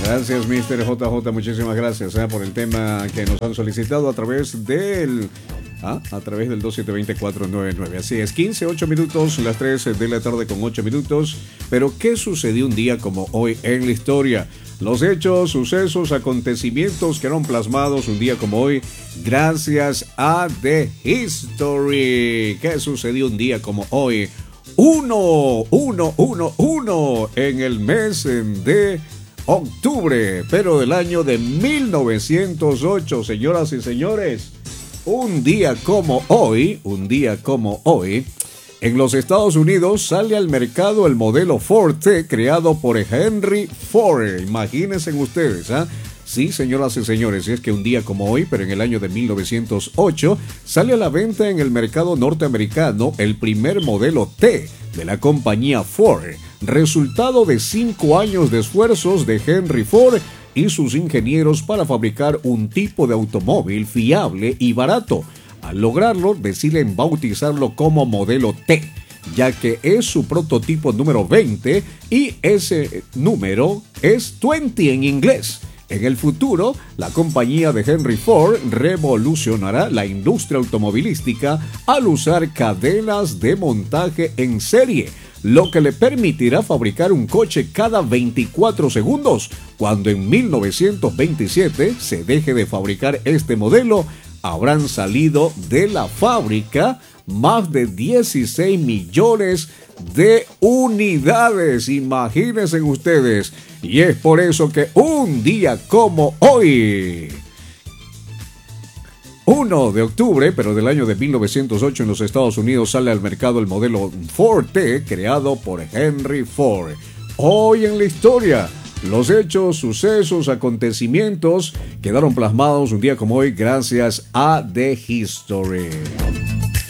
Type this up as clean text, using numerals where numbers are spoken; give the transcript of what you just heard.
Gracias, Mr. JJ, muchísimas gracias por el tema que nos han solicitado a través del 272-4999. Así es, 8 minutos, las 3 de la tarde con 8 minutos. Pero, ¿qué sucedió un día como hoy en la historia? Los hechos, sucesos, acontecimientos quedaron plasmados un día como hoy gracias a The History. ¿Qué sucedió un día como hoy? 1 en el mes de octubre, pero del año de 1908, señoras y señores. Un día como hoy, en los Estados Unidos sale al mercado el modelo Ford T creado por Henry Ford. Imagínense ustedes, Sí, señoras y señores, es que un día como hoy, pero en el año de 1908, sale a la venta en el mercado norteamericano el primer modelo T de la compañía Ford, resultado de 5 años de esfuerzos de Henry Ford y sus ingenieros para fabricar un tipo de automóvil fiable y barato. Al lograrlo, deciden bautizarlo como modelo T, ya que es su prototipo número 20 y ese número es 20 en inglés. En el futuro, la compañía de Henry Ford revolucionará la industria automovilística al usar cadenas de montaje en serie, lo que le permitirá fabricar un coche cada 24 segundos. Cuando en 1927 se deje de fabricar este modelo, habrán salido de la fábrica más de 16 millones de unidades. Imagínense ustedes. Y es por eso que un día como hoy, 1 de octubre, pero del año de 1908 en los Estados Unidos, sale al mercado el modelo Ford T creado por Henry Ford. Hoy en la historia, los hechos, sucesos, acontecimientos quedaron plasmados un día como hoy gracias a The History.